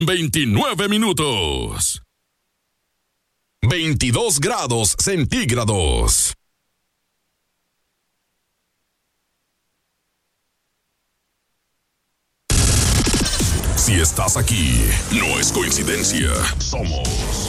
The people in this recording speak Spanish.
29 minutos. 22 grados centígrados. Si estás aquí, no es coincidencia. Somos